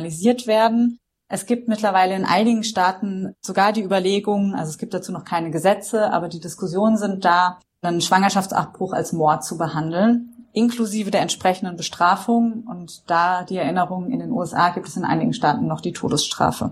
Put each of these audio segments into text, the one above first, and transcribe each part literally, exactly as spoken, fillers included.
kriminalisiert werden. Es gibt mittlerweile in einigen Staaten sogar die Überlegung, also es gibt dazu noch keine Gesetze, aber die Diskussionen sind da, einen Schwangerschaftsabbruch als Mord zu behandeln, inklusive der entsprechenden Bestrafung. Und da die Erinnerung, in den U S A gibt es in einigen Staaten noch die Todesstrafe.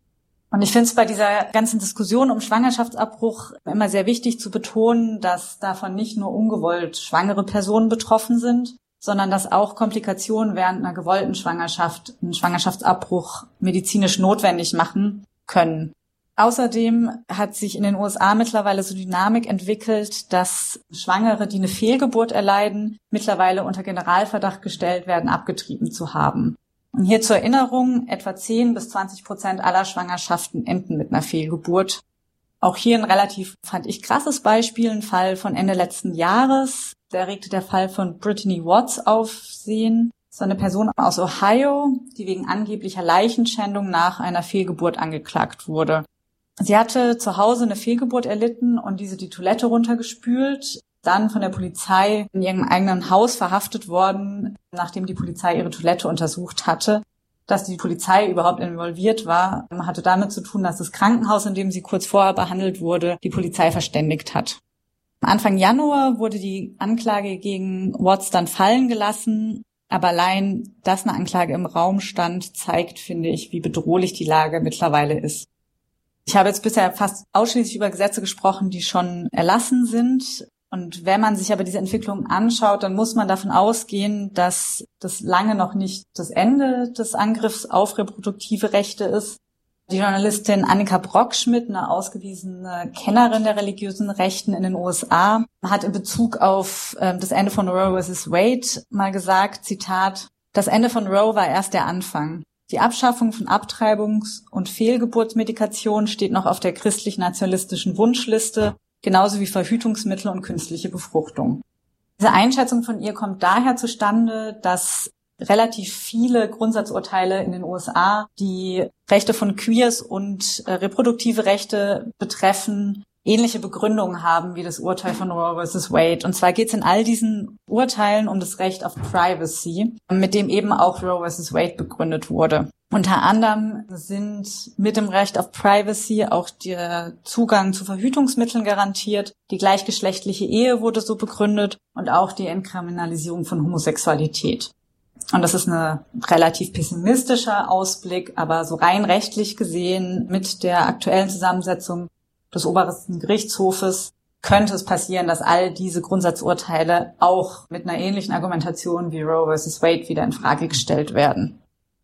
Und ich finde es bei dieser ganzen Diskussion um Schwangerschaftsabbruch immer sehr wichtig zu betonen, dass davon nicht nur ungewollt schwangere Personen betroffen sind, sondern dass auch Komplikationen während einer gewollten Schwangerschaft einen Schwangerschaftsabbruch medizinisch notwendig machen können. Außerdem hat sich in den U S A mittlerweile so Dynamik entwickelt, dass Schwangere, die eine Fehlgeburt erleiden, mittlerweile unter Generalverdacht gestellt werden, abgetrieben zu haben. Und hier zur Erinnerung, etwa zehn bis zwanzig Prozent aller Schwangerschaften enden mit einer Fehlgeburt. Auch hier ein relativ, fand ich, krasses Beispiel, ein Fall von Ende letzten Jahres. Da regte der Fall von Brittany Watts Aufsehen. Das war eine Person aus Ohio, die wegen angeblicher Leichenschändung nach einer Fehlgeburt angeklagt wurde. Sie hatte zu Hause eine Fehlgeburt erlitten und diese die Toilette runtergespült, dann von der Polizei in ihrem eigenen Haus verhaftet worden, nachdem die Polizei ihre Toilette untersucht hatte. Dass die Polizei überhaupt involviert war, hatte damit zu tun, dass das Krankenhaus, in dem sie kurz vorher behandelt wurde, die Polizei verständigt hat. Anfang Januar wurde die Anklage gegen Watts dann fallen gelassen, aber allein, dass eine Anklage im Raum stand, zeigt, finde ich, wie bedrohlich die Lage mittlerweile ist. Ich habe jetzt bisher fast ausschließlich über Gesetze gesprochen, die schon erlassen sind. Und wenn man sich aber diese Entwicklung anschaut, dann muss man davon ausgehen, dass das lange noch nicht das Ende des Angriffs auf reproduktive Rechte ist. Die Journalistin Annika Brockschmidt, eine ausgewiesene Kennerin der religiösen Rechten in den U S A, hat in Bezug auf äh, das Ende von Roe versus Wade mal gesagt, Zitat, das Ende von Roe war erst der Anfang. Die Abschaffung von Abtreibungs- und Fehlgeburtsmedikation steht noch auf der christlich-nationalistischen Wunschliste, genauso wie Verhütungsmittel und künstliche Befruchtung. Diese Einschätzung von ihr kommt daher zustande, dass relativ viele Grundsatzurteile in den U S A, die Rechte von Queers und äh, reproduktive Rechte betreffen, ähnliche Begründungen haben wie das Urteil von Roe versus Wade. Und zwar geht es in all diesen Urteilen um das Recht auf Privacy, mit dem eben auch Roe versus Wade begründet wurde. Unter anderem sind mit dem Recht auf Privacy auch der Zugang zu Verhütungsmitteln garantiert, die gleichgeschlechtliche Ehe wurde so begründet und auch die Entkriminalisierung von Homosexualität. Und das ist ein relativ pessimistischer Ausblick, aber so rein rechtlich gesehen mit der aktuellen Zusammensetzung des obersten Gerichtshofes könnte es passieren, dass all diese Grundsatzurteile auch mit einer ähnlichen Argumentation wie Roe versus Wade wieder in Frage gestellt werden.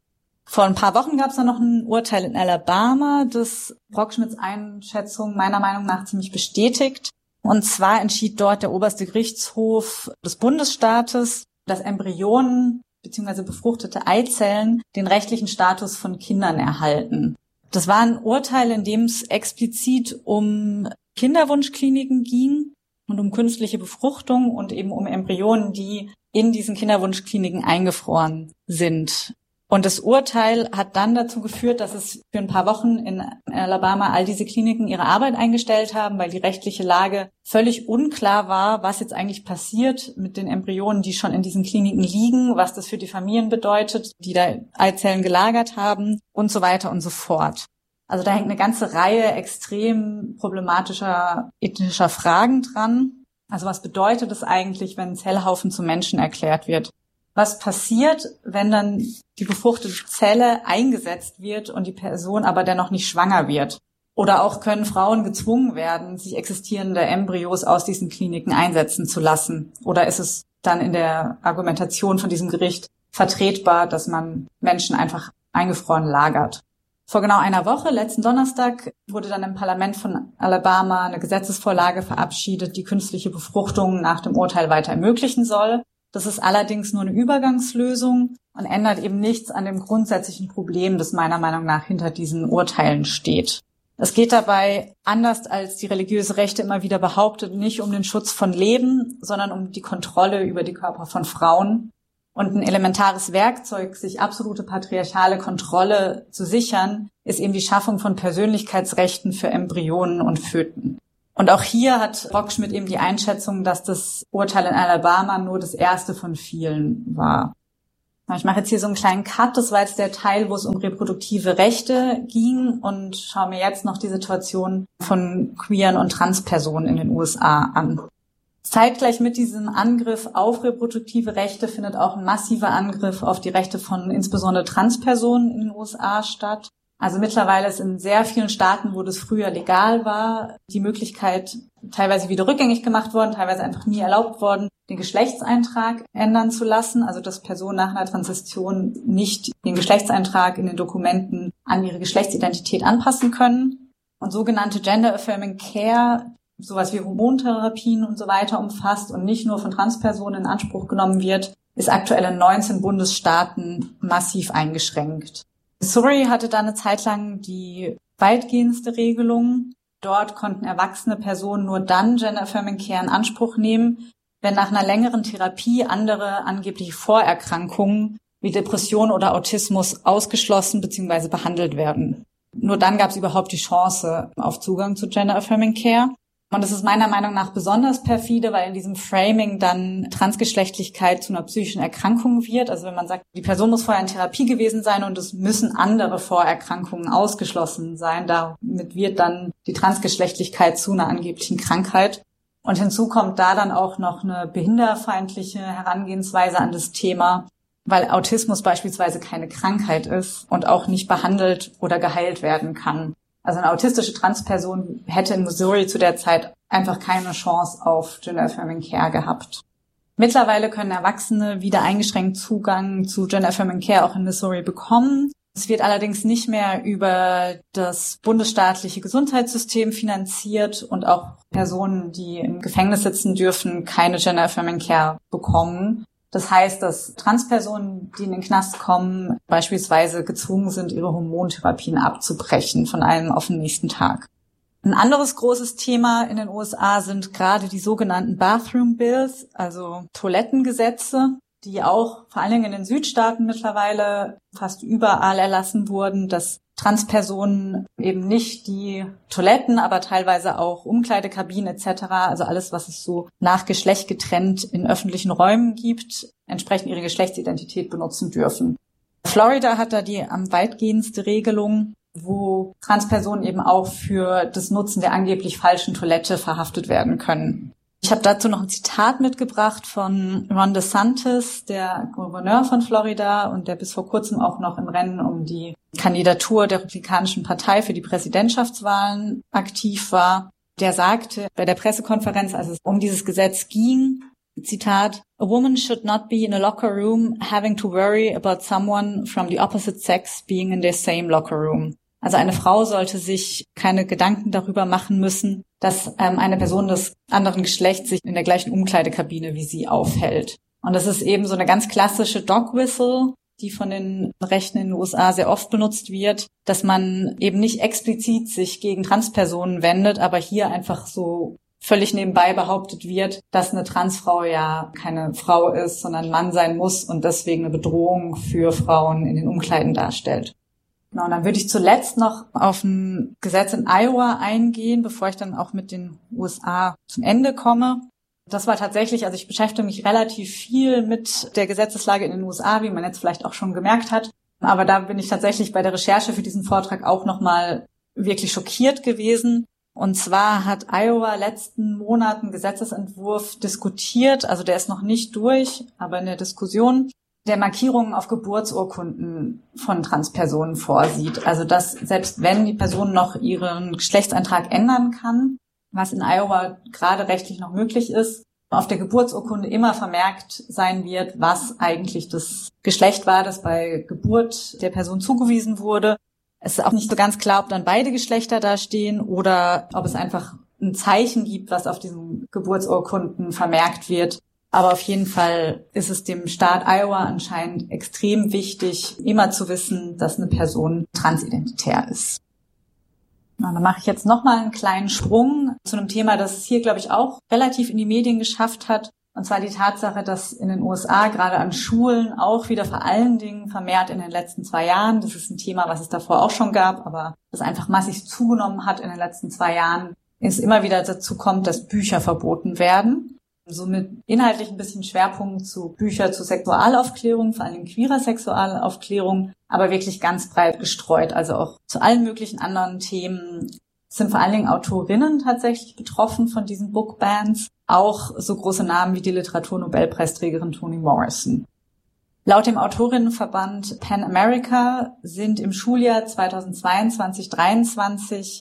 Vor ein paar Wochen gab es dann noch ein Urteil in Alabama, das Brockschmidts Einschätzung meiner Meinung nach ziemlich bestätigt. Und zwar entschied dort der oberste Gerichtshof des Bundesstaates, dass Embryonen bzw. befruchtete Eizellen den rechtlichen Status von Kindern erhalten. Das war ein Urteil, in dem es explizit um Kinderwunschkliniken ging und um künstliche Befruchtung und eben um Embryonen, die in diesen Kinderwunschkliniken eingefroren sind. Und das Urteil hat dann dazu geführt, dass es für ein paar Wochen in Alabama all diese Kliniken ihre Arbeit eingestellt haben, weil die rechtliche Lage völlig unklar war, was jetzt eigentlich passiert mit den Embryonen, die schon in diesen Kliniken liegen, was das für die Familien bedeutet, die da Eizellen gelagert haben und so weiter und so fort. Also da hängt eine ganze Reihe extrem problematischer ethischer Fragen dran. Also was bedeutet es eigentlich, wenn ein Zellhaufen zum Menschen erklärt wird? Was passiert, wenn dann die befruchtete Zelle eingesetzt wird und die Person aber dennoch nicht schwanger wird? Oder auch können Frauen gezwungen werden, sich existierende Embryos aus diesen Kliniken einsetzen zu lassen? Oder ist es dann in der Argumentation von diesem Gericht vertretbar, dass man Menschen einfach eingefroren lagert? Vor genau einer Woche, letzten Donnerstag, wurde dann im Parlament von Alabama eine Gesetzesvorlage verabschiedet, die künstliche Befruchtung nach dem Urteil weiter ermöglichen soll. Das ist allerdings nur eine Übergangslösung und ändert eben nichts an dem grundsätzlichen Problem, das meiner Meinung nach hinter diesen Urteilen steht. Es geht dabei, anders als die religiöse Rechte immer wieder behauptet, nicht um den Schutz von Leben, sondern um die Kontrolle über die Körper von Frauen. Und ein elementares Werkzeug, sich absolute patriarchale Kontrolle zu sichern, ist eben die Schaffung von Persönlichkeitsrechten für Embryonen und Föten. Und auch hier hat Brockschmidt eben die Einschätzung, dass das Urteil in Alabama nur das erste von vielen war. Ich mache jetzt hier so einen kleinen Cut. Das war jetzt der Teil, wo es um reproduktive Rechte ging und schaue mir jetzt noch die Situation von queeren und Transpersonen in den U S A an. Zeitgleich mit diesem Angriff auf reproduktive Rechte findet auch ein massiver Angriff auf die Rechte von insbesondere Transpersonen in den U S A statt. Also mittlerweile ist in sehr vielen Staaten, wo das früher legal war, die Möglichkeit teilweise wieder rückgängig gemacht worden, teilweise einfach nie erlaubt worden, den Geschlechtseintrag ändern zu lassen. Also dass Personen nach einer Transition nicht den Geschlechtseintrag in den Dokumenten an ihre Geschlechtsidentität anpassen können. Und sogenannte Gender Affirming Care, sowas wie Hormontherapien und so weiter umfasst und nicht nur von Transpersonen in Anspruch genommen wird, ist aktuell in neunzehn Bundesstaaten massiv eingeschränkt. Missouri hatte da eine Zeit lang die weitgehendste Regelung. Dort konnten erwachsene Personen nur dann Gender Affirming Care in Anspruch nehmen, wenn nach einer längeren Therapie andere angebliche Vorerkrankungen wie Depression oder Autismus ausgeschlossen bzw. behandelt werden. Nur dann gab es überhaupt die Chance auf Zugang zu Gender Affirming Care. Und das ist meiner Meinung nach besonders perfide, weil in diesem Framing dann Transgeschlechtlichkeit zu einer psychischen Erkrankung wird. Also wenn man sagt, die Person muss vorher in Therapie gewesen sein und es müssen andere Vorerkrankungen ausgeschlossen sein, damit wird dann die Transgeschlechtlichkeit zu einer angeblichen Krankheit. Und hinzu kommt da dann auch noch eine behinderfeindliche Herangehensweise an das Thema, weil Autismus beispielsweise keine Krankheit ist und auch nicht behandelt oder geheilt werden kann. Also eine autistische Transperson hätte in Missouri zu der Zeit einfach keine Chance auf Gender Affirming Care gehabt. Mittlerweile können Erwachsene wieder eingeschränkt Zugang zu Gender Affirming Care auch in Missouri bekommen. Es wird allerdings nicht mehr über das bundesstaatliche Gesundheitssystem finanziert und auch Personen, die im Gefängnis sitzen dürfen, keine Gender Affirming Care bekommen. Das heißt, dass Transpersonen, die in den Knast kommen, beispielsweise gezwungen sind, ihre Hormontherapien abzubrechen von einem auf den nächsten Tag. Ein anderes großes Thema in den U S A sind gerade die sogenannten Bathroom Bills, also Toilettengesetze, die auch vor allen Dingen in den Südstaaten mittlerweile fast überall erlassen wurden, dass Transpersonen eben nicht die Toiletten, aber teilweise auch Umkleidekabinen et cetera, also alles, was es so nach Geschlecht getrennt in öffentlichen Räumen gibt, entsprechend ihre Geschlechtsidentität benutzen dürfen. Florida hat da die am weitgehendste Regelung, wo Transpersonen eben auch für das Nutzen der angeblich falschen Toilette verhaftet werden können. Ich habe dazu noch ein Zitat mitgebracht von Ron DeSantis, der Gouverneur von Florida und der bis vor kurzem auch noch im Rennen um die Kandidatur der Republikanischen Partei für die Präsidentschaftswahlen aktiv war. Der sagte bei der Pressekonferenz, als es um dieses Gesetz ging, Zitat, "A woman should not be in a locker room having to worry about someone from the opposite sex being in their same locker room." Also eine Frau sollte sich keine Gedanken darüber machen müssen, dass ähm, eine Person des anderen Geschlechts sich in der gleichen Umkleidekabine wie sie aufhält. Und das ist eben so eine ganz klassische Dog Whistle, die von den Rechten in den U S A sehr oft benutzt wird, dass man eben nicht explizit sich gegen Transpersonen wendet, aber hier einfach so völlig nebenbei behauptet wird, dass eine Transfrau ja keine Frau ist, sondern ein Mann sein muss und deswegen eine Bedrohung für Frauen in den Umkleiden darstellt. Genau, und dann würde ich zuletzt noch auf ein Gesetz in Iowa eingehen, bevor ich dann auch mit den U S A zum Ende komme. Das war tatsächlich, also ich beschäftige mich relativ viel mit der Gesetzeslage in den U S A, wie man jetzt vielleicht auch schon gemerkt hat. Aber da bin ich tatsächlich bei der Recherche für diesen Vortrag auch nochmal wirklich schockiert gewesen. Und zwar hat Iowa letzten Monat einen Gesetzesentwurf diskutiert, also der ist noch nicht durch, aber in der Diskussion, der Markierungen auf Geburtsurkunden von Transpersonen vorsieht. Also dass selbst wenn die Person noch ihren Geschlechtseintrag ändern kann, was in Iowa gerade rechtlich noch möglich ist, auf der Geburtsurkunde immer vermerkt sein wird, was eigentlich das Geschlecht war, das bei Geburt der Person zugewiesen wurde. Es ist auch nicht so ganz klar, ob dann beide Geschlechter da stehen oder ob es einfach ein Zeichen gibt, was auf diesen Geburtsurkunden vermerkt wird. Aber auf jeden Fall ist es dem Staat Iowa anscheinend extrem wichtig, immer zu wissen, dass eine Person transidentitär ist. Und dann mache ich jetzt nochmal einen kleinen Sprung zu einem Thema, das es hier, glaube ich, auch relativ in die Medien geschafft hat. Und zwar die Tatsache, dass in den U S A gerade an Schulen auch wieder vor allen Dingen vermehrt in den letzten zwei Jahren, das ist ein Thema, was es davor auch schon gab, aber das einfach massiv zugenommen hat in den letzten zwei Jahren, es immer wieder dazu kommt, dass Bücher verboten werden. somit inhaltlich ein bisschen Schwerpunkt zu Bücher zur Sexualaufklärung, vor allem queerer Sexualaufklärung, aber wirklich ganz breit gestreut, also auch zu allen möglichen anderen Themen. Es sind vor allen Dingen Autorinnen tatsächlich betroffen von diesen Bookbans, auch so große Namen wie die Literaturnobelpreisträgerin Toni Morrison. Laut dem Autorinnenverband Pan America sind im Schuljahr zweitausendzweiundzwanzig dreiundzwanzig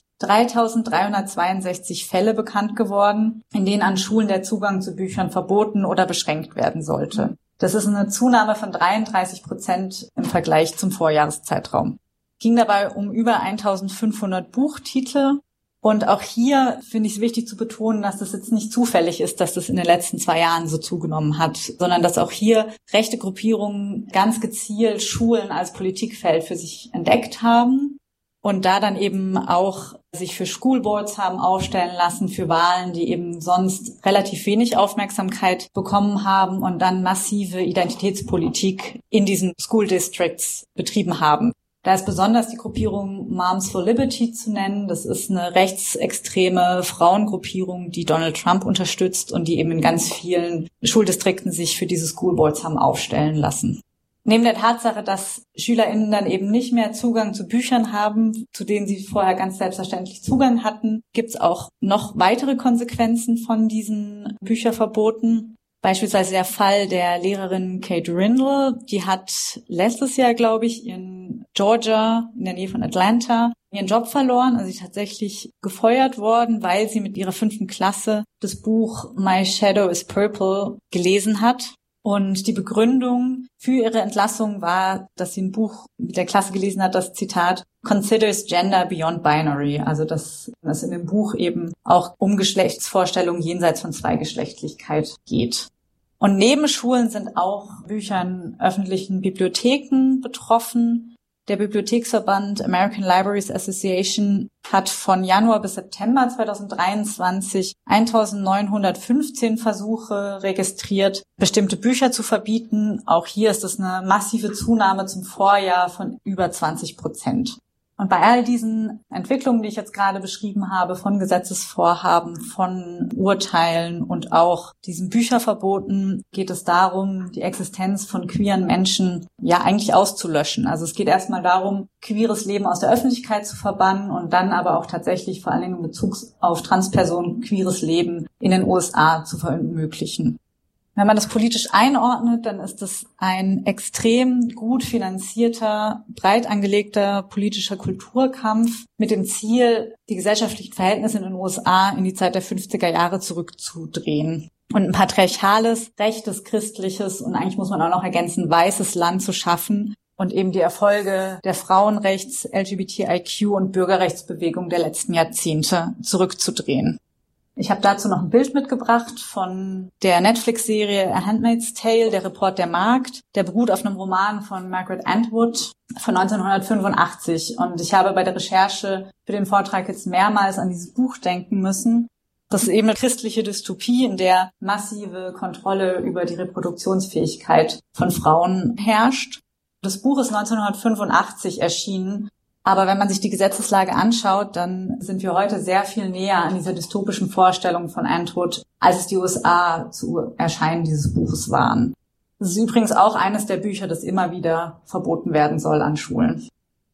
dreitausenddreihundertzweiundsechzig Fälle bekannt geworden, in denen an Schulen der Zugang zu Büchern verboten oder beschränkt werden sollte. Das ist eine Zunahme von dreiunddreißig Prozent im Vergleich zum Vorjahreszeitraum. Es ging dabei um über eintausendfünfhundert Buchtitel. Und auch hier finde ich es wichtig zu betonen, dass das jetzt nicht zufällig ist, dass das in den letzten zwei Jahren so zugenommen hat, sondern dass auch hier rechte Gruppierungen ganz gezielt Schulen als Politikfeld für sich entdeckt haben und da dann eben auch sich für Schoolboards haben aufstellen lassen, für Wahlen, die eben sonst relativ wenig Aufmerksamkeit bekommen haben und dann massive Identitätspolitik in diesen School Districts betrieben haben. Da ist besonders die Gruppierung Moms for Liberty zu nennen. Das ist eine rechtsextreme Frauengruppierung, die Donald Trump unterstützt und die eben in ganz vielen Schuldistrikten sich für diese Schoolboards haben aufstellen lassen. Neben der Tatsache, dass SchülerInnen dann eben nicht mehr Zugang zu Büchern haben, zu denen sie vorher ganz selbstverständlich Zugang hatten, gibt es auch noch weitere Konsequenzen von diesen Bücherverboten. Beispielsweise der Fall der Lehrerin Kate Rindle, die hat letztes Jahr, glaube ich, in Georgia, in der Nähe von Atlanta, ihren Job verloren, also sie ist tatsächlich gefeuert worden, weil sie mit ihrer fünften Klasse das Buch My Shadow is Purple gelesen hat. Und die Begründung für ihre Entlassung war, dass sie ein Buch mit der Klasse gelesen hat, das Zitat Considers Gender Beyond Binary, also dass es in dem Buch eben auch um Geschlechtsvorstellungen jenseits von Zweigeschlechtlichkeit geht. Und neben Schulen sind auch Bücher in öffentlichen Bibliotheken betroffen. Der Bibliotheksverband American Libraries Association hat von Januar bis September zweitausenddreiundzwanzig eintausendneunhundertfünfzehn Versuche registriert, bestimmte Bücher zu verbieten. Auch hier ist es eine massive Zunahme zum Vorjahr von über zwanzig Prozent. Und bei all diesen Entwicklungen, die ich jetzt gerade beschrieben habe, von Gesetzesvorhaben, von Urteilen und auch diesen Bücherverboten, geht es darum, die Existenz von queeren Menschen ja eigentlich auszulöschen. Also es geht erstmal darum, queeres Leben aus der Öffentlichkeit zu verbannen und dann aber auch tatsächlich vor allen Dingen in Bezug auf Transpersonen queeres Leben in den U S A zu verunmöglichen. Wenn man das politisch einordnet, dann ist es ein extrem gut finanzierter, breit angelegter politischer Kulturkampf mit dem Ziel, die gesellschaftlichen Verhältnisse in den U S A in die Zeit der fünfziger Jahre zurückzudrehen. Und ein patriarchales, rechtes, christliches und eigentlich muss man auch noch ergänzen, weißes Land zu schaffen und eben die Erfolge der Frauenrechts-, L G B T I Q- und Bürgerrechtsbewegung der letzten Jahrzehnte zurückzudrehen. Ich habe dazu noch ein Bild mitgebracht von der Netflix-Serie A Handmaid's Tale, der Report der Magd. Der beruht auf einem Roman von Margaret Atwood von neunzehnhundertfünfundachtzig. Und ich habe bei der Recherche für den Vortrag jetzt mehrmals an dieses Buch denken müssen. Das ist eben eine christliche Dystopie, in der massive Kontrolle über die Reproduktionsfähigkeit von Frauen herrscht. Das Buch ist neunzehnhundertfünfundachtzig erschienen. Aber wenn man sich die Gesetzeslage anschaut, dann sind wir heute sehr viel näher an dieser dystopischen Vorstellung von Atwood, als es die U S A zu Erscheinen dieses Buches waren. Das ist übrigens auch eines der Bücher, das immer wieder verboten werden soll an Schulen.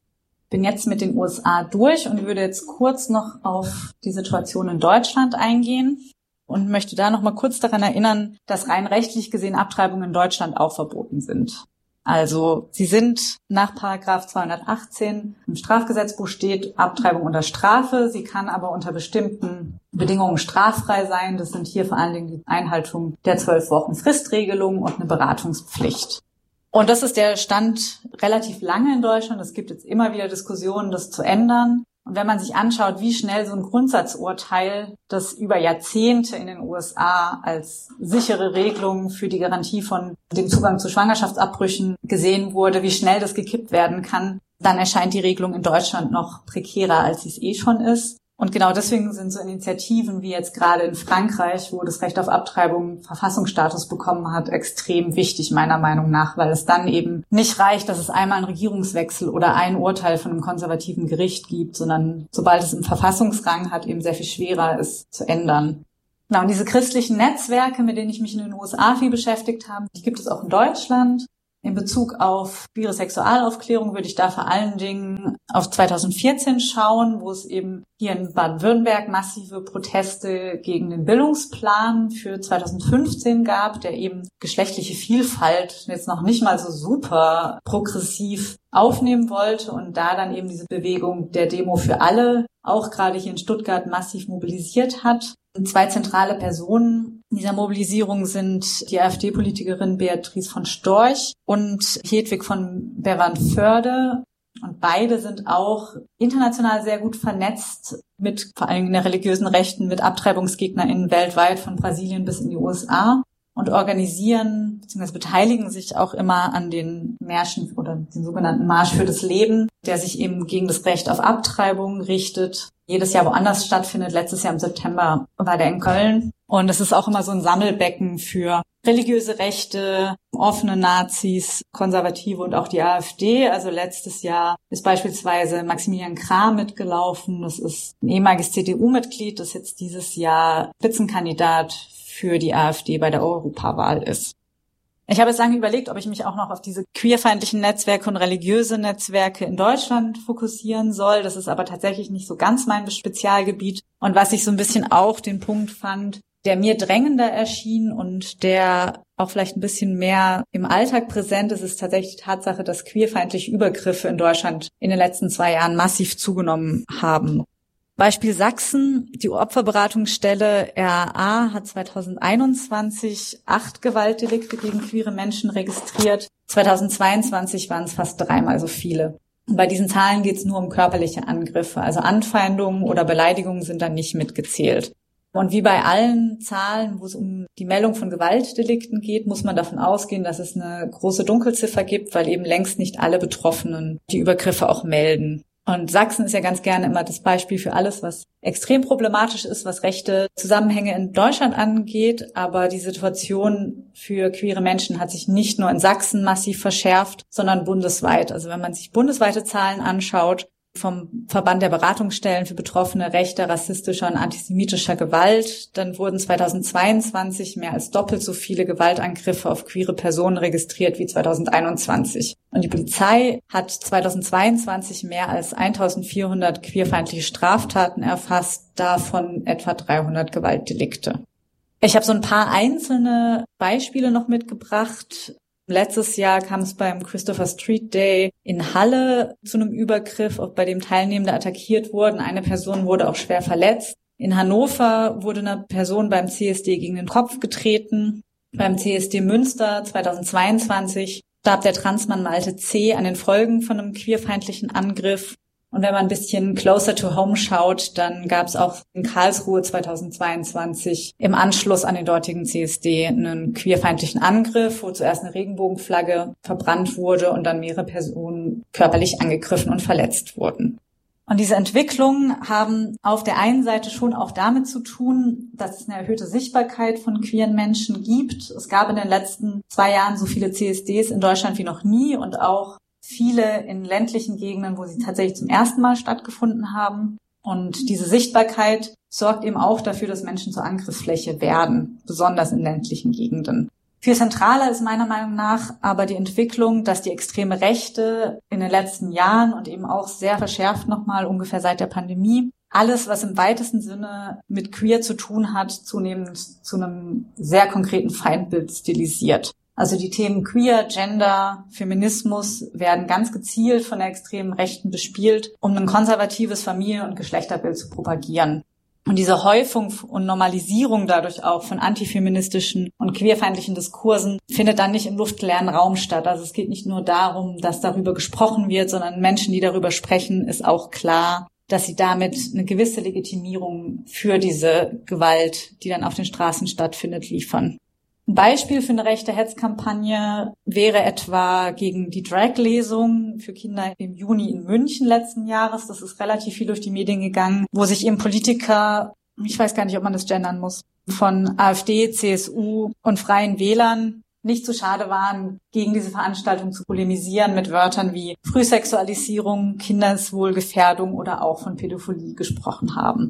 Bin jetzt mit den U S A durch und würde jetzt kurz noch auf die Situation in Deutschland eingehen und möchte da noch mal kurz daran erinnern, dass rein rechtlich gesehen Abtreibungen in Deutschland auch verboten sind. Also sie sind nach Paragraph zweihundertachtzehn im Strafgesetzbuch steht Abtreibung unter Strafe. Sie kann aber unter bestimmten Bedingungen straffrei sein. Das sind hier vor allen Dingen die Einhaltung der zwölf Wochen Fristregelung und eine Beratungspflicht. Und das ist der Stand relativ lange in Deutschland. Es gibt jetzt immer wieder Diskussionen, das zu ändern. Und wenn man sich anschaut, wie schnell so ein Grundsatzurteil, das über Jahrzehnte in den U S A als sichere Regelung für die Garantie von dem Zugang zu Schwangerschaftsabbrüchen gesehen wurde, wie schnell das gekippt werden kann, dann erscheint die Regelung in Deutschland noch prekärer, als sie es eh schon ist. Und genau deswegen sind so Initiativen wie jetzt gerade in Frankreich, wo das Recht auf Abtreibung Verfassungsstatus bekommen hat, extrem wichtig meiner Meinung nach, weil es dann eben nicht reicht, dass es einmal einen Regierungswechsel oder ein Urteil von einem konservativen Gericht gibt, sondern sobald es im Verfassungsrang hat, eben sehr viel schwerer ist zu ändern. Genau, und diese christlichen Netzwerke, mit denen ich mich in den U S A viel beschäftigt habe, die gibt es auch in Deutschland. In Bezug auf queere Sexualaufklärung würde ich da vor allen Dingen auf zweitausendvierzehn schauen, wo es eben hier in Baden-Württemberg massive Proteste gegen den Bildungsplan für zweitausendfünfzehn gab, der eben geschlechtliche Vielfalt jetzt noch nicht mal so super progressiv aufnehmen wollte und da dann eben diese Bewegung der Demo für alle auch gerade hier in Stuttgart massiv mobilisiert hat. Zwei zentrale Personen in dieser Mobilisierung sind die AfD-Politikerin Beatrice von Storch und Hedwig von Bevernförde. Und beide sind auch international sehr gut vernetzt mit vor allem in der religiösen Rechten, mit AbtreibungsgegnerInnen weltweit von Brasilien bis in die U S A und organisieren bzw. beteiligen sich auch immer an den Märschen oder den sogenannten Marsch für das Leben, der sich eben gegen das Recht auf Abtreibung richtet. Jedes Jahr woanders stattfindet. Letztes Jahr im September war der in Köln. Und es ist auch immer so ein Sammelbecken für religiöse Rechte, offene Nazis, Konservative und auch die AfD. Also letztes Jahr ist beispielsweise Maximilian Krah mitgelaufen. Das ist ein ehemaliges C D U-Mitglied, das jetzt dieses Jahr Spitzenkandidat für die AfD bei der Europawahl ist. Ich habe jetzt lange überlegt, ob ich mich auch noch auf diese queerfeindlichen Netzwerke und religiöse Netzwerke in Deutschland fokussieren soll. Das ist aber tatsächlich nicht so ganz mein Spezialgebiet. Und was ich so ein bisschen auch den Punkt fand, der mir drängender erschien und der auch vielleicht ein bisschen mehr im Alltag präsent ist, ist tatsächlich die Tatsache, dass queerfeindliche Übergriffe in Deutschland in den letzten zwei Jahren massiv zugenommen haben. Beispiel Sachsen, die Opferberatungsstelle R A hat zweitausendeinundzwanzig acht Gewaltdelikte gegen queere Menschen registriert. zweitausendzweiundzwanzig waren es fast dreimal so viele. Und bei diesen Zahlen geht es nur um körperliche Angriffe, also Anfeindungen oder Beleidigungen sind dann nicht mitgezählt. Und wie bei allen Zahlen, wo es um die Meldung von Gewaltdelikten geht, muss man davon ausgehen, dass es eine große Dunkelziffer gibt, weil eben längst nicht alle Betroffenen die Übergriffe auch melden. Und Sachsen ist ja ganz gerne immer das Beispiel für alles, was extrem problematisch ist, was rechte Zusammenhänge in Deutschland angeht. Aber die Situation für queere Menschen hat sich nicht nur in Sachsen massiv verschärft, sondern bundesweit. Also wenn man sich bundesweite Zahlen anschaut, vom Verband der Beratungsstellen für Betroffene rechter, rassistischer und antisemitischer Gewalt, dann wurden zweitausendzweiundzwanzig mehr als doppelt so viele Gewaltangriffe auf queere Personen registriert wie zweitausendeinundzwanzig. Und die Polizei hat zweitausendzweiundzwanzig mehr als eintausendvierhundert queerfeindliche Straftaten erfasst, davon etwa dreihundert Gewaltdelikte. Ich habe so ein paar einzelne Beispiele noch mitgebracht. Letztes Jahr kam es beim Christopher Street Day in Halle zu einem Übergriff, bei dem Teilnehmende attackiert wurden. Eine Person wurde auch schwer verletzt. In Hannover wurde eine Person beim C S D gegen den Kopf getreten. Beim C S D Münster zweitausendzweiundzwanzig starb der Transmann Malte C. an den Folgen von einem queerfeindlichen Angriff. Und wenn man ein bisschen closer to home schaut, dann gab es auch in Karlsruhe zweitausendzweiundzwanzig im Anschluss an den dortigen C S D einen queerfeindlichen Angriff, wo zuerst eine Regenbogenflagge verbrannt wurde und dann mehrere Personen körperlich angegriffen und verletzt wurden. Und diese Entwicklungen haben auf der einen Seite schon auch damit zu tun, dass es eine erhöhte Sichtbarkeit von queeren Menschen gibt. Es gab in den letzten zwei Jahren so viele C S Ds in Deutschland wie noch nie und auch viele in ländlichen Gegenden, wo sie tatsächlich zum ersten Mal stattgefunden haben. Und diese Sichtbarkeit sorgt eben auch dafür, dass Menschen zur Angriffsfläche werden, besonders in ländlichen Gegenden. Viel zentraler ist meiner Meinung nach aber die Entwicklung, dass die extreme Rechte in den letzten Jahren und eben auch sehr verschärft nochmal ungefähr seit der Pandemie alles, was im weitesten Sinne mit queer zu tun hat, zunehmend zu einem sehr konkreten Feindbild stilisiert. Also die Themen Queer, Gender, Feminismus werden ganz gezielt von der extremen Rechten bespielt, um ein konservatives Familien- und Geschlechterbild zu propagieren. Und diese Häufung und Normalisierung dadurch auch von antifeministischen und queerfeindlichen Diskursen findet dann nicht im luftleeren Raum statt. Also es geht nicht nur darum, dass darüber gesprochen wird, sondern Menschen, die darüber sprechen, ist auch klar, dass sie damit eine gewisse Legitimierung für diese Gewalt, die dann auf den Straßen stattfindet, liefern. Ein Beispiel für eine rechte Hetzkampagne wäre etwa gegen die Drag-Lesung für Kinder im Juni in München letzten Jahres. Das ist relativ viel durch die Medien gegangen, wo sich eben Politiker, ich weiß gar nicht, ob man das gendern muss, von AfD, C S U und Freien Wählern nicht zu schade waren, gegen diese Veranstaltung zu polemisieren mit Wörtern wie Frühsexualisierung, Kindeswohlgefährdung oder auch von Pädophilie gesprochen haben.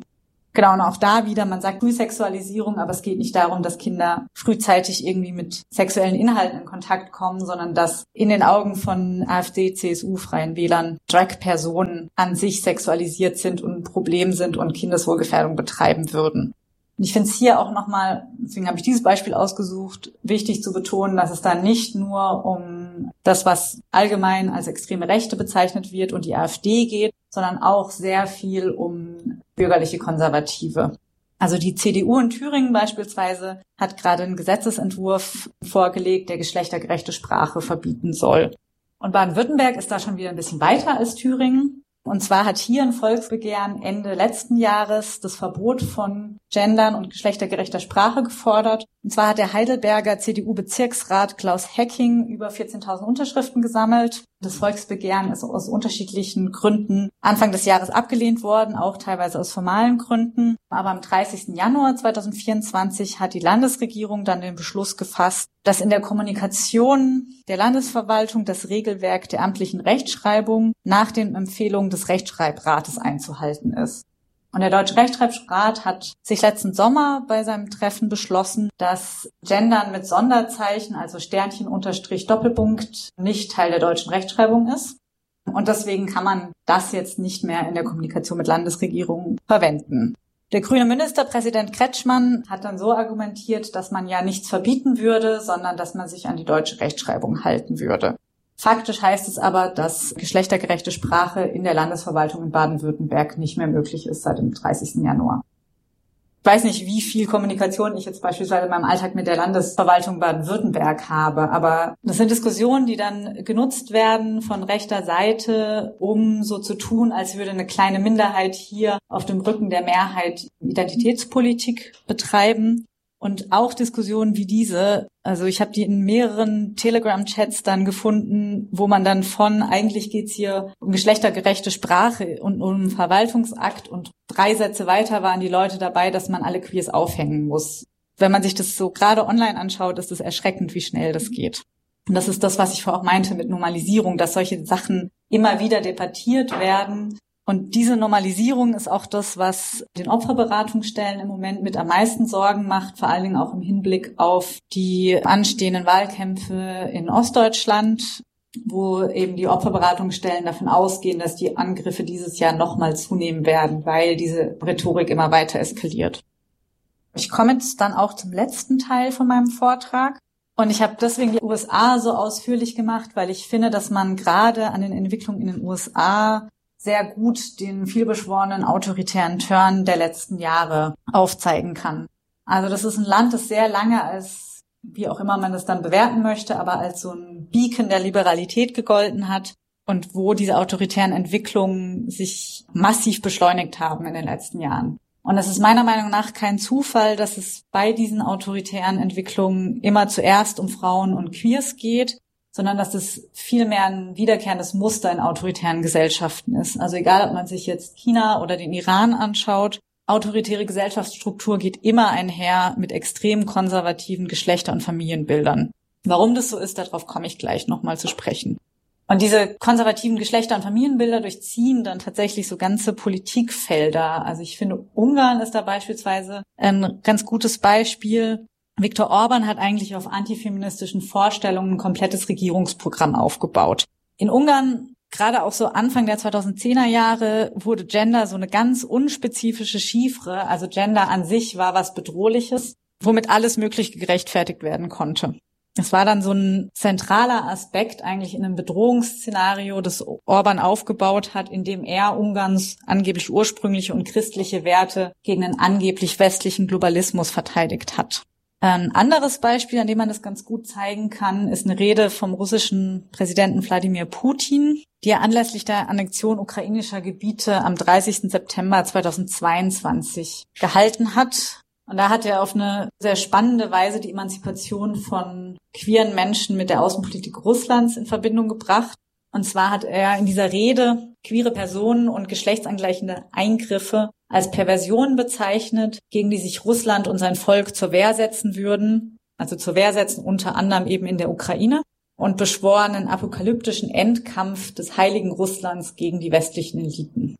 Genau, und auch da wieder, man sagt Frühsexualisierung, aber es geht nicht darum, dass Kinder frühzeitig irgendwie mit sexuellen Inhalten in Kontakt kommen, sondern dass in den Augen von AfD, C S U, Freien Wählern Drag-Personen an sich sexualisiert sind und ein Problem sind und Kindeswohlgefährdung betreiben würden. Und ich finde es hier auch nochmal, deswegen habe ich dieses Beispiel ausgesucht, wichtig zu betonen, dass es da nicht nur um das, was allgemein als extreme Rechte bezeichnet wird und die AfD geht, sondern auch sehr viel um bürgerliche Konservative. Also die C D U in Thüringen beispielsweise hat gerade einen Gesetzesentwurf vorgelegt, der geschlechtergerechte Sprache verbieten soll. Und Baden-Württemberg ist da schon wieder ein bisschen weiter als Thüringen. Und zwar hat hier ein Volksbegehren Ende letzten Jahres das Verbot von Gendern und geschlechtergerechter Sprache gefordert. Und zwar hat der Heidelberger C D U-Bezirksrat Klaus Hecking über vierzehntausend Unterschriften gesammelt. Das Volksbegehren ist aus unterschiedlichen Gründen Anfang des Jahres abgelehnt worden, auch teilweise aus formalen Gründen. Aber am dreißigsten Januar zweitausendvierundzwanzig hat die Landesregierung dann den Beschluss gefasst, dass in der Kommunikation der Landesverwaltung das Regelwerk der amtlichen Rechtschreibung nach den Empfehlungen des Rechtschreibrates einzuhalten ist. Und der Deutsche Rechtschreibrat hat sich letzten Sommer bei seinem Treffen beschlossen, dass Gendern mit Sonderzeichen, also Sternchen, Unterstrich, Doppelpunkt, nicht Teil der deutschen Rechtschreibung ist. Und deswegen kann man das jetzt nicht mehr in der Kommunikation mit Landesregierungen verwenden. Der grüne Ministerpräsident Kretschmann hat dann so argumentiert, dass man ja nichts verbieten würde, sondern dass man sich an die deutsche Rechtschreibung halten würde. Faktisch heißt es aber, dass geschlechtergerechte Sprache in der Landesverwaltung in Baden-Württemberg nicht mehr möglich ist seit dem dreißigsten Januar. Ich weiß nicht, wie viel Kommunikation ich jetzt beispielsweise in meinem Alltag mit der Landesverwaltung Baden-Württemberg habe, aber das sind Diskussionen, die dann genutzt werden von rechter Seite, um so zu tun, als würde eine kleine Minderheit hier auf dem Rücken der Mehrheit Identitätspolitik betreiben. Und auch Diskussionen wie diese, also ich habe die in mehreren Telegram-Chats dann gefunden, wo man dann von, eigentlich geht's hier um geschlechtergerechte Sprache und um Verwaltungsakt und drei Sätze weiter waren die Leute dabei, dass man alle Queers aufhängen muss. Wenn man sich das so gerade online anschaut, ist es erschreckend, wie schnell das geht. Und das ist das, was ich vorher auch meinte mit Normalisierung, dass solche Sachen immer wieder debattiert werden. Und diese Normalisierung ist auch das, was den Opferberatungsstellen im Moment mit am meisten Sorgen macht, vor allen Dingen auch im Hinblick auf die anstehenden Wahlkämpfe in Ostdeutschland, wo eben die Opferberatungsstellen davon ausgehen, dass die Angriffe dieses Jahr nochmal zunehmen werden, weil diese Rhetorik immer weiter eskaliert. Ich komme jetzt dann auch zum letzten Teil von meinem Vortrag. Und ich habe deswegen die U S A so ausführlich gemacht, weil ich finde, dass man gerade an den Entwicklungen in den U S A sehr gut den vielbeschworenen autoritären Turn der letzten Jahre aufzeigen kann. Also das ist ein Land, das sehr lange als, wie auch immer man das dann bewerten möchte, aber als so ein Beacon der Liberalität gegolten hat und wo diese autoritären Entwicklungen sich massiv beschleunigt haben in den letzten Jahren. Und es ist meiner Meinung nach kein Zufall, dass es bei diesen autoritären Entwicklungen immer zuerst um Frauen und Queers geht, sondern dass es vielmehr ein wiederkehrendes Muster in autoritären Gesellschaften ist. Also egal, ob man sich jetzt China oder den Iran anschaut, autoritäre Gesellschaftsstruktur geht immer einher mit extrem konservativen Geschlechter- und Familienbildern. Warum das so ist, darauf komme ich gleich nochmal zu sprechen. Und diese konservativen Geschlechter- und Familienbilder durchziehen dann tatsächlich so ganze Politikfelder. Also ich finde, Ungarn ist da beispielsweise ein ganz gutes Beispiel. Viktor Orban hat eigentlich auf antifeministischen Vorstellungen ein komplettes Regierungsprogramm aufgebaut. In Ungarn, gerade auch so Anfang der zweitausendzehner Jahre, wurde Gender so eine ganz unspezifische Chiffre. Also Gender an sich war was Bedrohliches, womit alles Mögliche gerechtfertigt werden konnte. Es war dann so ein zentraler Aspekt eigentlich in einem Bedrohungsszenario, das Orban aufgebaut hat, in dem er Ungarns angeblich ursprüngliche und christliche Werte gegen einen angeblich westlichen Globalismus verteidigt hat. Ein anderes Beispiel, an dem man das ganz gut zeigen kann, ist eine Rede vom russischen Präsidenten Wladimir Putin, die er anlässlich der Annexion ukrainischer Gebiete am dreißigsten September zweitausendzweiundzwanzig gehalten hat. Und da hat er auf eine sehr spannende Weise die Emanzipation von queeren Menschen mit der Außenpolitik Russlands in Verbindung gebracht. Und zwar hat er in dieser Rede queere Personen und geschlechtsangleichende Eingriffe als Perversionen bezeichnet, gegen die sich Russland und sein Volk zur Wehr setzen würden, also zur Wehr setzen unter anderem eben in der Ukraine, und beschwor einen apokalyptischen Endkampf des heiligen Russlands gegen die westlichen Eliten.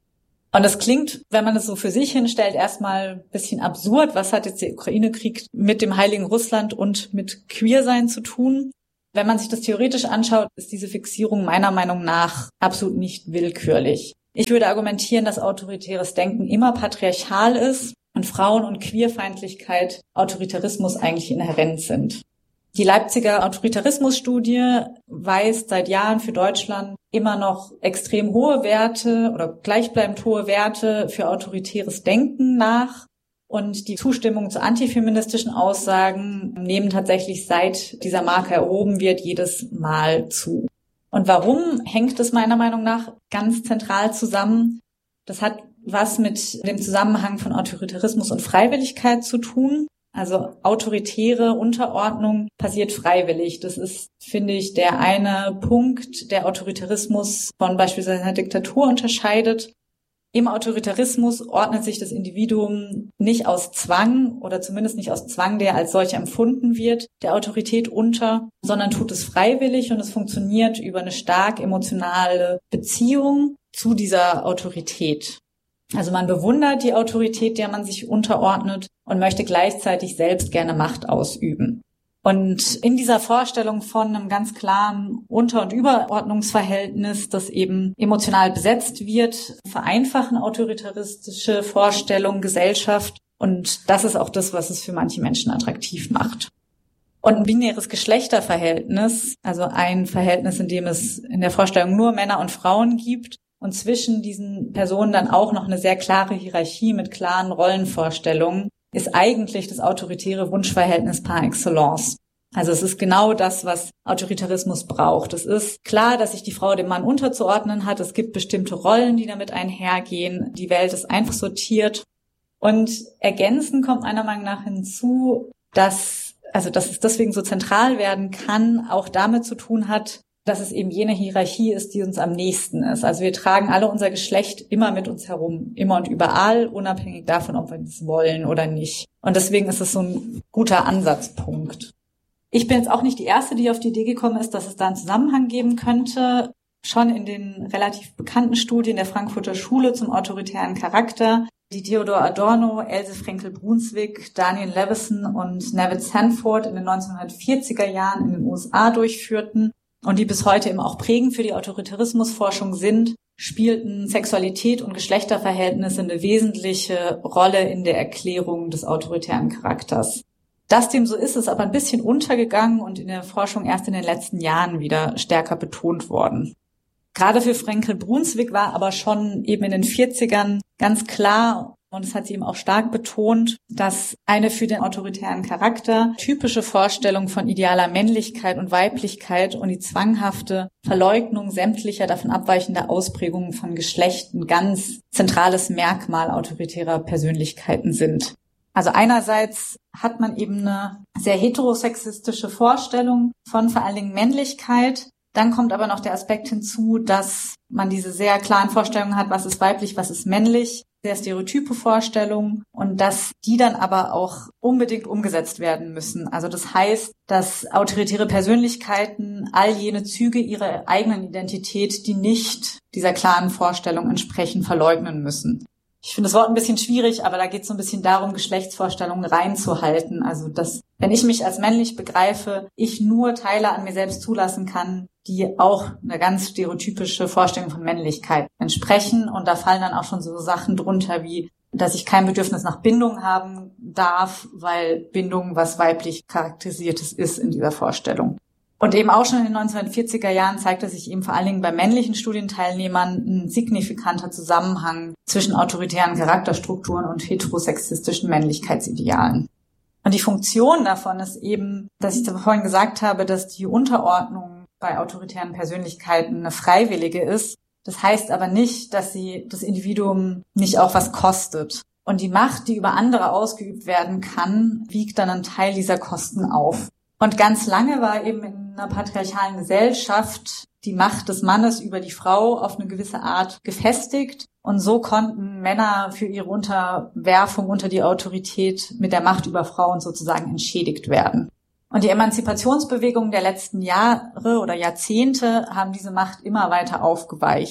Und das klingt, wenn man es so für sich hinstellt, erstmal ein bisschen absurd. Was hat jetzt der Ukraine-Krieg mit dem heiligen Russland und mit Queersein zu tun? Wenn man sich das theoretisch anschaut, ist diese Fixierung meiner Meinung nach absolut nicht willkürlich. Ich würde argumentieren, dass autoritäres Denken immer patriarchal ist und Frauen- und Queerfeindlichkeit Autoritarismus eigentlich inhärent sind. Die Leipziger Autoritarismusstudie weist seit Jahren für Deutschland immer noch extrem hohe Werte oder gleichbleibend hohe Werte für autoritäres Denken nach. Und die Zustimmung zu antifeministischen Aussagen nehmen tatsächlich, seit dieser Marke erhoben wird, jedes Mal zu. Und warum hängt es meiner Meinung nach ganz zentral zusammen? Das hat was mit dem Zusammenhang von Autoritarismus und Freiwilligkeit zu tun. Also autoritäre Unterordnung passiert freiwillig. Das ist, finde ich, der eine Punkt, der Autoritarismus von beispielsweise einer Diktatur unterscheidet. Im Autoritarismus ordnet sich das Individuum nicht aus Zwang oder zumindest nicht aus Zwang, der als solcher empfunden wird, der Autorität unter, sondern tut es freiwillig und es funktioniert über eine stark emotionale Beziehung zu dieser Autorität. Also man bewundert die Autorität, der man sich unterordnet und möchte gleichzeitig selbst gerne Macht ausüben. Und in dieser Vorstellung von einem ganz klaren Unter- und Überordnungsverhältnis, das eben emotional besetzt wird, vereinfachen autoritaristische Vorstellungen Gesellschaft. Und das ist auch das, was es für manche Menschen attraktiv macht. Und ein binäres Geschlechterverhältnis, also ein Verhältnis, in dem es in der Vorstellung nur Männer und Frauen gibt, und zwischen diesen Personen dann auch noch eine sehr klare Hierarchie mit klaren Rollenvorstellungen, ist eigentlich das autoritäre Wunschverhältnis par excellence. Also es ist genau das, was Autoritarismus braucht. Es ist klar, dass sich die Frau dem Mann unterzuordnen hat. Es gibt bestimmte Rollen, die damit einhergehen. Die Welt ist einfach sortiert. Und ergänzend kommt meiner Meinung nach hinzu, dass, also dass es deswegen so zentral werden kann, auch damit zu tun hat, dass es eben jene Hierarchie ist, die uns am nächsten ist. Also wir tragen alle unser Geschlecht immer mit uns herum, immer und überall, unabhängig davon, ob wir das wollen oder nicht. Und deswegen ist es so ein guter Ansatzpunkt. Ich bin jetzt auch nicht die Erste, die auf die Idee gekommen ist, dass es da einen Zusammenhang geben könnte. Schon in den relativ bekannten Studien der Frankfurter Schule zum autoritären Charakter, die Theodor Adorno, Else Frenkel-Brunswick, Daniel Levison und Neville Sanford in den neunzehnhundertvierziger Jahren in den U S A durchführten, und die bis heute eben auch prägend für die Autoritarismusforschung sind, spielten Sexualität und Geschlechterverhältnisse eine wesentliche Rolle in der Erklärung des autoritären Charakters. Dass dem so ist, ist aber ein bisschen untergegangen und in der Forschung erst in den letzten Jahren wieder stärker betont worden. Gerade für Frenkel-Brunswick war aber schon eben in den vierzigern ganz klar, und das hat sie eben auch stark betont, dass eine für den autoritären Charakter typische Vorstellung von idealer Männlichkeit und Weiblichkeit und die zwanghafte Verleugnung sämtlicher davon abweichender Ausprägungen von Geschlecht ein ganz zentrales Merkmal autoritärer Persönlichkeiten sind. Also einerseits hat man eben eine sehr heterosexistische Vorstellung von vor allen Dingen Männlichkeit. Dann kommt aber noch der Aspekt hinzu, dass man diese sehr klaren Vorstellungen hat, was ist weiblich, was ist männlich, sehr stereotype Vorstellungen, und dass die dann aber auch unbedingt umgesetzt werden müssen. Also das heißt, dass autoritäre Persönlichkeiten all jene Züge ihrer eigenen Identität, die nicht dieser klaren Vorstellung entsprechen, verleugnen müssen. Ich finde das Wort ein bisschen schwierig, aber da geht es so ein bisschen darum, Geschlechtsvorstellungen reinzuhalten. Also, dass, wenn ich mich als männlich begreife, ich nur Teile an mir selbst zulassen kann, die auch eine ganz stereotypische Vorstellung von Männlichkeit entsprechen. Und da fallen dann auch schon so Sachen drunter wie, dass ich kein Bedürfnis nach Bindung haben darf, weil Bindung was weiblich Charakterisiertes ist in dieser Vorstellung. Und eben auch schon in den neunzehnhundertvierziger Jahren zeigte sich eben vor allen Dingen bei männlichen Studienteilnehmern ein signifikanter Zusammenhang zwischen autoritären Charakterstrukturen und heterosexistischen Männlichkeitsidealen. Und die Funktion davon ist eben, dass ich vorhin gesagt habe, dass die Unterordnung bei autoritären Persönlichkeiten eine freiwillige ist. Das heißt aber nicht, dass sie das Individuum nicht auch was kostet. Und die Macht, die über andere ausgeübt werden kann, wiegt dann einen Teil dieser Kosten auf. Und ganz lange war eben in einer patriarchalen Gesellschaft die Macht des Mannes über die Frau auf eine gewisse Art gefestigt. Und so konnten Männer für ihre Unterwerfung unter die Autorität mit der Macht über Frauen sozusagen entschädigt werden. Und die Emanzipationsbewegungen der letzten Jahre oder Jahrzehnte haben diese Macht immer weiter aufgeweicht.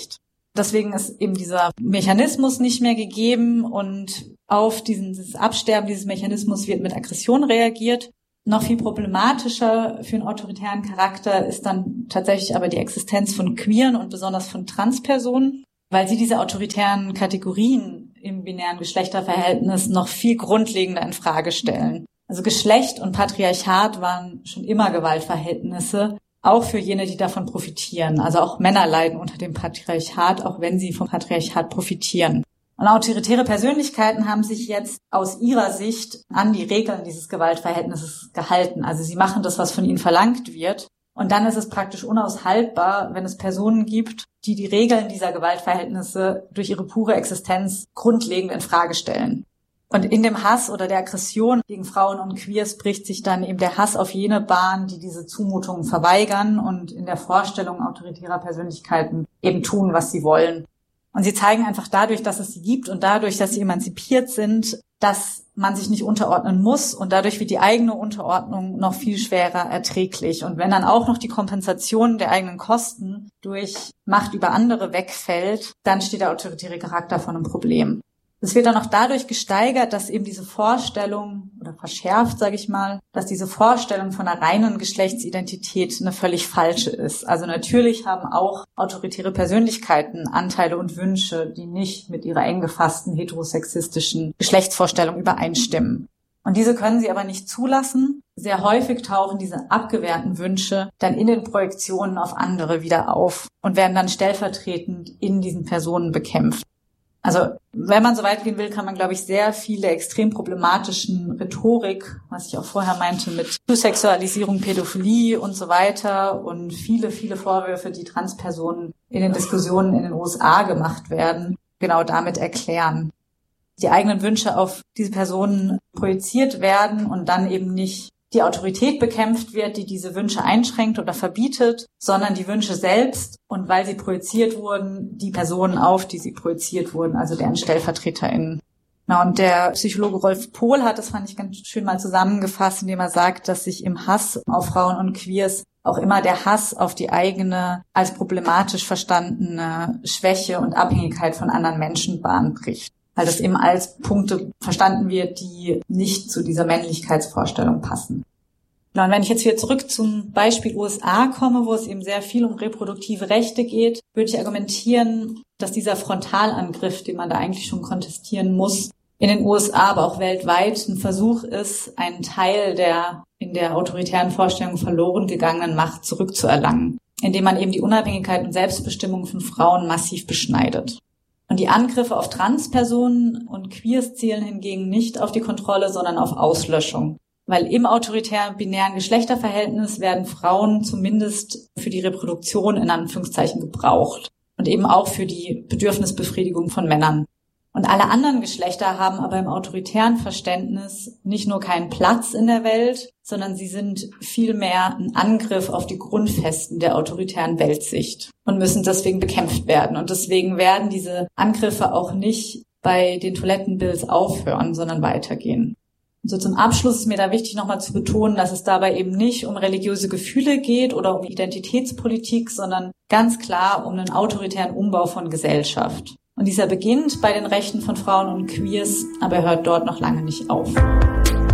Deswegen ist eben dieser Mechanismus nicht mehr gegeben und auf diesen, dieses Absterben dieses Mechanismus wird mit Aggression reagiert. Noch viel problematischer für einen autoritären Charakter ist dann tatsächlich aber die Existenz von queeren und besonders von Transpersonen, weil sie diese autoritären Kategorien im binären Geschlechterverhältnis noch viel grundlegender in Frage stellen. Also Geschlecht und Patriarchat waren schon immer Gewaltverhältnisse, auch für jene, die davon profitieren. Also auch Männer leiden unter dem Patriarchat, auch wenn sie vom Patriarchat profitieren. Und autoritäre Persönlichkeiten haben sich jetzt aus ihrer Sicht an die Regeln dieses Gewaltverhältnisses gehalten. Also sie machen das, was von ihnen verlangt wird. Und dann ist es praktisch unaushaltbar, wenn es Personen gibt, die die Regeln dieser Gewaltverhältnisse durch ihre pure Existenz grundlegend in Frage stellen. Und in dem Hass oder der Aggression gegen Frauen und Queers bricht sich dann eben der Hass auf jene Bahn, die diese Zumutungen verweigern und in der Vorstellung autoritärer Persönlichkeiten eben tun, was sie wollen. Und sie zeigen einfach dadurch, dass es sie gibt und dadurch, dass sie emanzipiert sind, dass man sich nicht unterordnen muss und dadurch wird die eigene Unterordnung noch viel schwerer erträglich. Und wenn dann auch noch die Kompensation der eigenen Kosten durch Macht über andere wegfällt, dann steht der autoritäre Charakter vor einem Problem. Es wird dann auch dadurch gesteigert, dass eben diese Vorstellung oder verschärft, sage ich mal, dass diese Vorstellung von einer reinen Geschlechtsidentität eine völlig falsche ist. Also natürlich haben auch autoritäre Persönlichkeiten Anteile und Wünsche, die nicht mit ihrer eng gefassten heterosexistischen Geschlechtsvorstellung übereinstimmen. Und diese können sie aber nicht zulassen. Sehr häufig tauchen diese abgewehrten Wünsche dann in den Projektionen auf andere wieder auf und werden dann stellvertretend in diesen Personen bekämpft. Also wenn man so weit gehen will, kann man, glaube ich, sehr viele extrem problematischen Rhetorik, was ich auch vorher meinte, mit Zusexualisierung, Pädophilie und so weiter und viele, viele Vorwürfe, die Transpersonen in den Diskussionen in den U S A gemacht werden, genau damit erklären. Die eigenen Wünsche auf diese Personen projiziert werden und dann eben nicht die Autorität bekämpft wird, die diese Wünsche einschränkt oder verbietet, sondern die Wünsche selbst und weil sie projiziert wurden, die Personen auf, die sie projiziert wurden, also deren StellvertreterInnen. Na, und der Psychologe Rolf Pohl hat, das fand ich ganz schön mal zusammengefasst, indem er sagt, dass sich im Hass auf Frauen und Queers auch immer der Hass auf die eigene als problematisch verstandene Schwäche und Abhängigkeit von anderen Menschen Bahn bricht. Weil das eben als Punkte verstanden wird, die nicht zu dieser Männlichkeitsvorstellung passen. Ja, und wenn ich jetzt wieder zurück zum Beispiel U S A komme, wo es eben sehr viel um reproduktive Rechte geht, würde ich argumentieren, dass dieser Frontalangriff, den man da eigentlich schon kontestieren muss, in den U S A, aber auch weltweit ein Versuch ist, einen Teil der in der autoritären Vorstellung verloren gegangenen Macht zurückzuerlangen, indem man eben die Unabhängigkeit und Selbstbestimmung von Frauen massiv beschneidet. Und die Angriffe auf Transpersonen und Queers zielen hingegen nicht auf die Kontrolle, sondern auf Auslöschung. Weil im autoritären binären Geschlechterverhältnis werden Frauen zumindest für die Reproduktion in Anführungszeichen gebraucht. Und eben auch für die Bedürfnisbefriedigung von Männern. Und alle anderen Geschlechter haben aber im autoritären Verständnis nicht nur keinen Platz in der Welt, sondern sie sind vielmehr ein Angriff auf die Grundfesten der autoritären Weltsicht und müssen deswegen bekämpft werden. Und deswegen werden diese Angriffe auch nicht bei den Toilettenbills aufhören, sondern weitergehen. Und so zum Abschluss ist mir da wichtig, nochmal zu betonen, dass es dabei eben nicht um religiöse Gefühle geht oder um Identitätspolitik, sondern ganz klar um einen autoritären Umbau von Gesellschaft. Und dieser beginnt bei den Rechten von Frauen und Queers, aber hört dort noch lange nicht auf.